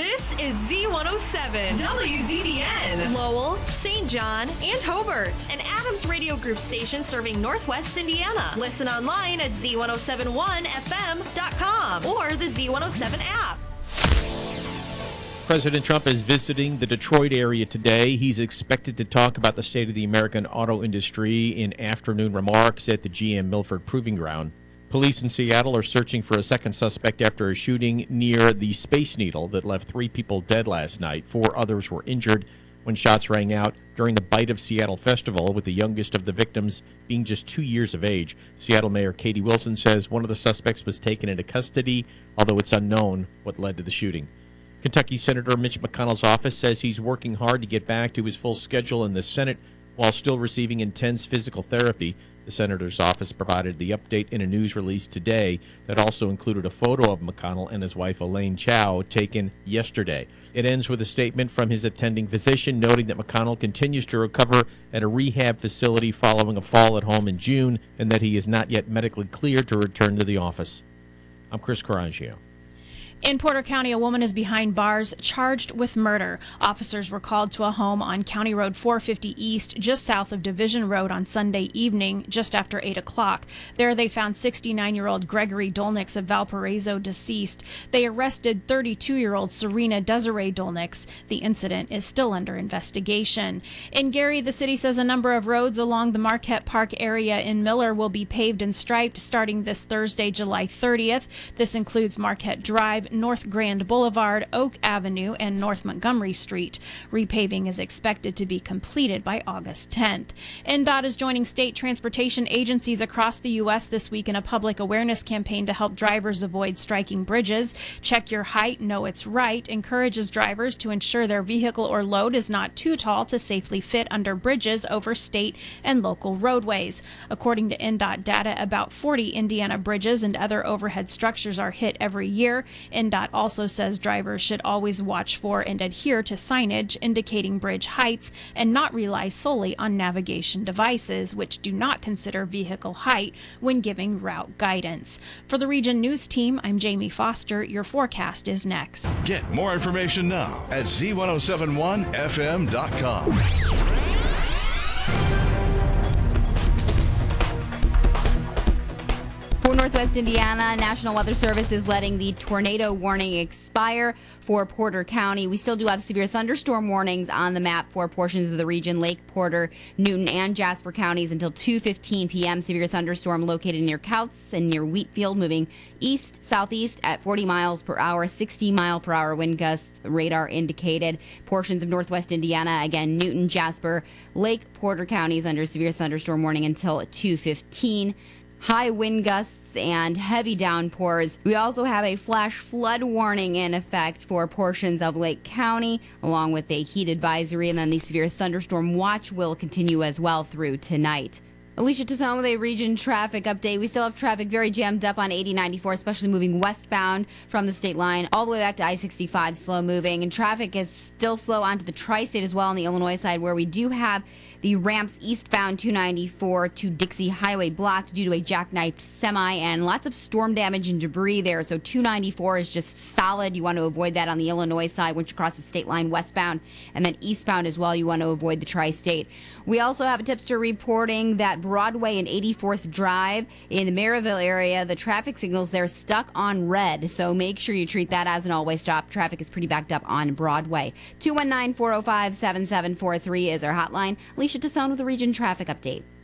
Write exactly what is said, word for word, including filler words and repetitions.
This is Z one oh seven, W Z B N, Lowell, Saint John, and Hobart, an Adams Radio Group station serving Northwest Indiana. Listen online at Z one oh seven one F M dot com or the Z one oh seven app. President Trump is visiting the Detroit area today. He's expected to talk about the state of the American auto industry in afternoon remarks at the G M Milford Proving Ground. Police in Seattle are searching for a second suspect after a shooting near the Space Needle that left three people dead last night. Four others were injured when shots rang out during the Bite of Seattle festival, with the youngest of the victims being just two years of age. Seattle Mayor Katie Wilson says one of the suspects was taken into custody, although it's unknown what led to the shooting. Kentucky Senator Mitch McConnell's office says he's working hard to get back to his full schedule in the Senate while still receiving intense physical therapy. The senator's office provided the update in a news release today that also included a photo of McConnell and his wife Elaine Chao taken yesterday. It ends with a statement from his attending physician noting that McConnell continues to recover at a rehab facility following a fall at home in June and that he is not yet medically cleared to return to the office. I'm Chris Carangio. In Porter County, a woman is behind bars charged with murder. Officers were called to a home on County Road four fifty East, just south of Division Road, on Sunday evening, just after eight o'clock. There they found sixty-nine-year-old Gregory Dolnix of Valparaiso deceased. They arrested thirty-two-year-old Serena Desiree Dolnix. The incident is still under investigation. In Gary, the city says a number of roads along the Marquette Park area in Miller will be paved and striped starting this Thursday, July thirtieth. This includes Marquette Drive, North Grand Boulevard, Oak Avenue, and North Montgomery Street. Repaving is expected to be completed by August tenth. N D O T is joining state transportation agencies across the U S this week in a public awareness campaign to help drivers avoid striking bridges. Check Your Height, Know It's Right encourages drivers to ensure their vehicle or load is not too tall to safely fit under bridges over state and local roadways. According to N D O T data, about forty Indiana bridges and other overhead structures are hit every year. N D O T also says drivers should always watch for and adhere to signage indicating bridge heights and not rely solely on navigation devices, which do not consider vehicle height when giving route guidance. For the Region News Team, I'm Jamie Foster. Your forecast is next. Get more information now at Z one oh seven one F M dot com. For Northwest Indiana, National Weather Service is letting the tornado warning expire for Porter County. We still do have severe thunderstorm warnings on the map for portions of the region, Lake Porter, Newton, and Jasper counties until two fifteen p.m. Severe thunderstorm located near Couts and near Wheatfield, moving east, southeast at forty miles per hour, sixty mile per hour wind gusts, radar indicated. Portions of Northwest Indiana, again, Newton, Jasper, Lake Porter counties under severe thunderstorm warning until two fifteen. High wind gusts and heavy downpours. We also have a flash flood warning in effect for portions of Lake County, along with a heat advisory, and then the severe thunderstorm watch will continue as well through tonight. Alicia Toussaint with a region traffic update. We still have traffic very jammed up on eighty ninety-four, especially moving westbound from the state line all the way back to I sixty-five, slow moving. And traffic is still slow onto the tri-state as well on the Illinois side, where we do have the ramps eastbound two ninety-four to Dixie Highway blocked due to a jackknifed semi and lots of storm damage and debris there. So two ninety-four is just solid. You want to avoid that on the Illinois side once you cross the state line westbound, and then eastbound as well. You want to avoid the tri-state. We also have a tipster reporting that Broadway and eighty-fourth Drive in the Maryville area, the traffic signals there stuck on red. So make sure you treat that as an all-way stop. Traffic is pretty backed up on Broadway. two one nine, four oh five, seven seven four three is our hotline. Alicia Toussaint with the Region Traffic Update.